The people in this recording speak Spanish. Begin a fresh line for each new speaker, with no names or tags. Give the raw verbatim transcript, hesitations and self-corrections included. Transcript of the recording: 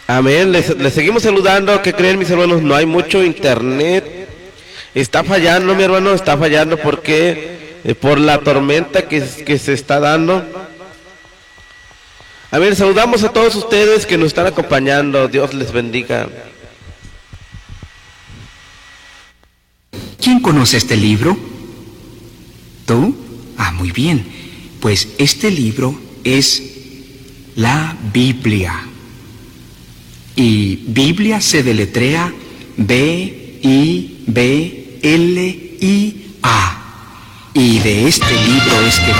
Amén. Les, les seguimos saludando. ¿Qué creen, mis hermanos? No hay mucho internet. Está fallando, mi hermano. Está fallando porque eh, por la tormenta que, que se está dando. A ver, saludamos a todos ustedes que nos están acompañando. Dios les bendiga.
¿Quién conoce este libro? ¿Tú? Ah, muy bien. Pues este libro es la Biblia. Y Biblia se deletrea B I B L I A. Y de este libro es que